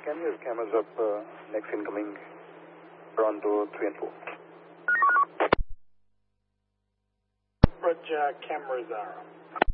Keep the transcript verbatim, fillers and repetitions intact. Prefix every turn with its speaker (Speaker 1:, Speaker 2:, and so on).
Speaker 1: Can you have cameras up uh, next incoming Toronto three and four?
Speaker 2: Roger, cameras are up.